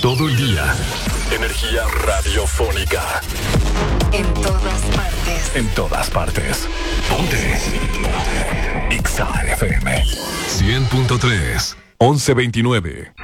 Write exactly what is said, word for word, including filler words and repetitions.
todo el día. Energía radiofónica. En todas partes. En todas partes. Ponte. Ponte. X A F M. cien punto tres. once veintinueve.